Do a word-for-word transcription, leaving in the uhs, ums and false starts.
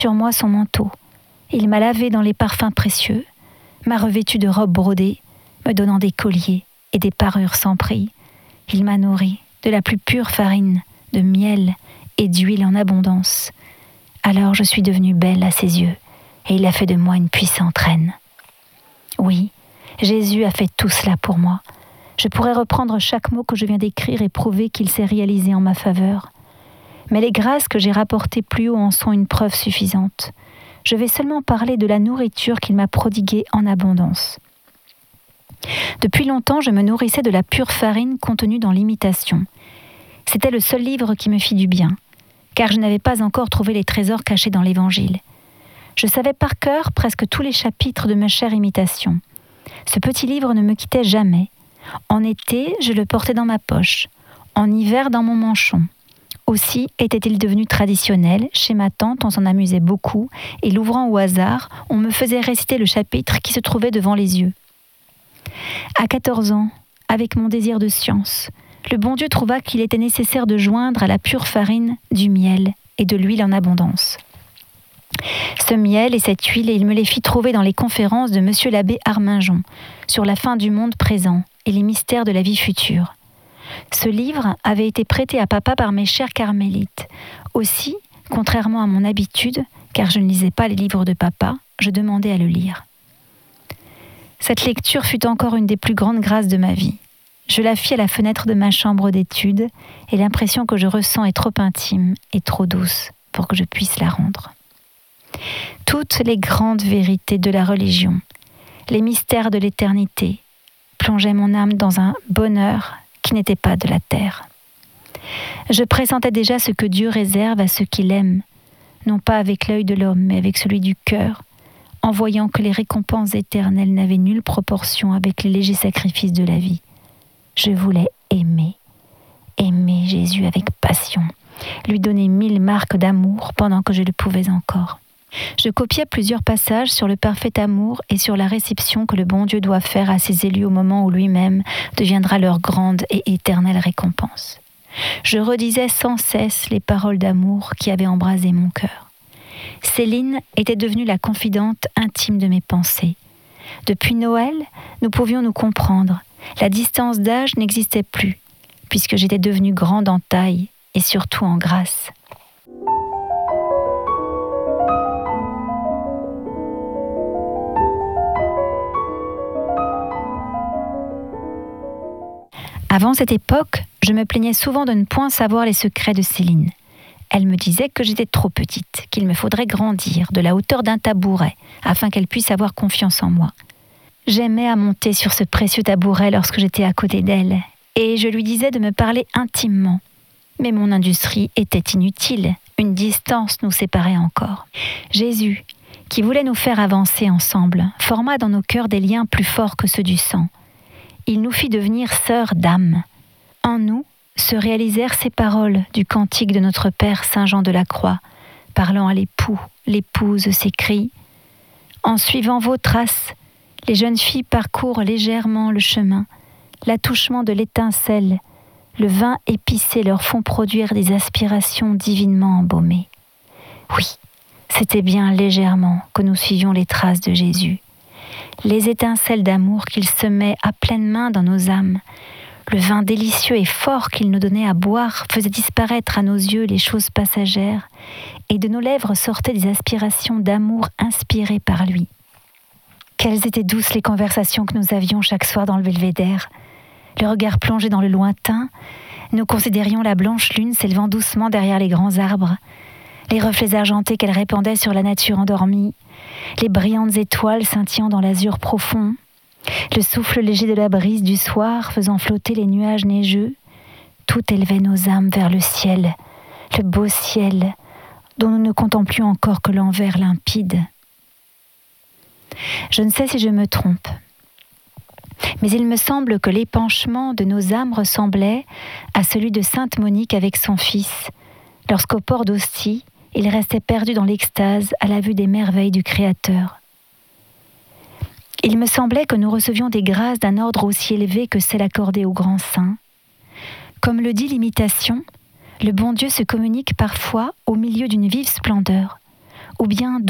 sur moi son manteau. Il m'a lavé dans les parfums précieux, m'a revêtu de robes brodées, me donnant des colliers et des parures sans prix. Il m'a nourri de la plus pure farine, de miel et d'huile en abondance. Alors je suis devenue belle à ses yeux, et il a fait de moi une puissante reine. Oui, Jésus a fait tout cela pour moi. Je pourrais reprendre chaque mot que je viens d'écrire et prouver qu'il s'est réalisé en ma faveur. Mais les grâces que j'ai rapportées plus haut en sont une preuve suffisante. Je vais seulement parler de la nourriture qu'il m'a prodiguée en abondance. Depuis longtemps, je me nourrissais de la pure farine contenue dans l'imitation. C'était le seul livre qui me fit du bien, car je n'avais pas encore trouvé les trésors cachés dans l'Évangile. Je savais par cœur presque tous les chapitres de ma chère imitation. Ce petit livre ne me quittait jamais. En été, je le portais dans ma poche, en hiver dans mon manchon. Aussi était-il devenu traditionnel. Chez ma tante, on s'en amusait beaucoup, et l'ouvrant au hasard, on me faisait réciter le chapitre qui se trouvait devant les yeux. À quatorze ans, avec mon désir de science, le bon Dieu trouva qu'il était nécessaire de joindre à la pure farine du miel et de l'huile en abondance. Ce miel et cette huile, il me les fit trouver dans les conférences de monsieur l'abbé Arminjon sur la fin du monde présent et les mystères de la vie future. Ce livre avait été prêté à papa par mes chers carmélites. Aussi, contrairement à mon habitude, car je ne lisais pas les livres de papa, je demandais à le lire. Cette lecture fut encore une des plus grandes grâces de ma vie. Je la fis à la fenêtre de ma chambre d'études, et l'impression que je ressens est trop intime et trop douce pour que je puisse la rendre. Toutes les grandes vérités de la religion, les mystères de l'éternité, plongeaient mon âme dans un bonheur qui n'était pas de la terre. Je pressentais déjà ce que Dieu réserve à ceux qui l'aiment, non pas avec l'œil de l'homme, mais avec celui du cœur, en voyant que les récompenses éternelles n'avaient nulle proportion avec les légers sacrifices de la vie. Je voulais aimer, aimer Jésus avec passion, lui donner mille marques d'amour pendant que je le pouvais encore. Je copiais plusieurs passages sur le parfait amour et sur la réception que le bon Dieu doit faire à ses élus au moment où lui-même deviendra leur grande et éternelle récompense. Je redisais sans cesse les paroles d'amour qui avaient embrasé mon cœur. Céline était devenue la confidente intime de mes pensées. Depuis Noël, nous pouvions nous comprendre. La distance d'âge n'existait plus, puisque j'étais devenue grande en taille et surtout en grâce. Avant cette époque, je me plaignais souvent de ne point savoir les secrets de Céline. Elle me disait que j'étais trop petite, qu'il me faudrait grandir de la hauteur d'un tabouret, afin qu'elle puisse avoir confiance en moi. J'aimais à monter sur ce précieux tabouret lorsque j'étais à côté d'elle, et je lui disais de me parler intimement. Mais mon industrie était inutile, une distance nous séparait encore. Jésus, qui voulait nous faire avancer ensemble, forma dans nos cœurs des liens plus forts que ceux du sang. Il nous fit devenir sœurs d'âme. En nous se réalisèrent ces paroles du cantique de notre Père Saint Jean de la Croix, parlant à l'époux, l'épouse s'écrie « En suivant vos traces, les jeunes filles parcourent légèrement le chemin, l'attouchement de l'étincelle, le vin épicé leur font produire des aspirations divinement embaumées. » Oui, c'était bien légèrement que nous suivions les traces de Jésus. Les étincelles d'amour qu'il semait à pleine main dans nos âmes, le vin délicieux et fort qu'il nous donnait à boire faisait disparaître à nos yeux les choses passagères, et de nos lèvres sortaient des aspirations d'amour inspirées par lui. Quelles étaient douces les conversations que nous avions chaque soir dans le belvédère. Le regard plongé dans le lointain, nous considérions la blanche lune s'élevant doucement derrière les grands arbres, les reflets argentés qu'elle répandait sur la nature endormie, les brillantes étoiles scintillant dans l'azur profond, le souffle léger de la brise du soir faisant flotter les nuages neigeux, tout élevait nos âmes vers le ciel, le beau ciel, dont nous ne contemplions encore que l'envers limpide. Je ne sais si je me trompe, mais il me semble que l'épanchement de nos âmes ressemblait à celui de Sainte Monique avec son fils, lorsqu'au port d'Ostie, il restait perdu dans l'extase à la vue des merveilles du Créateur. Il me semblait que nous recevions des grâces d'un ordre aussi élevé que celle accordée aux grands saints. Comme le dit l'imitation, le bon Dieu se communique parfois au milieu d'une vive splendeur, ou bien